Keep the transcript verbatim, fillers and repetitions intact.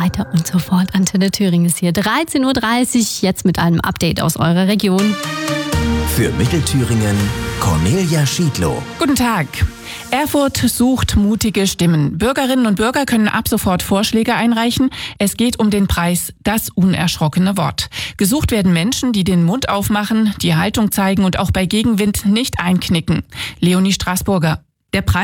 weiter und so fort. Antenne Thüringen ist hier. dreizehn Uhr dreißig, jetzt mit einem Update aus eurer Region. Für Mittelthüringen Cornelia Schiedlow. Guten Tag. Erfurt sucht mutige Stimmen. Bürgerinnen und Bürger können ab sofort Vorschläge einreichen. Es geht um den Preis Das unerschrockene Wort. Gesucht werden Menschen, die den Mund aufmachen, die Haltung zeigen und auch bei Gegenwind nicht einknicken. Leonie Straßburger. Der Preis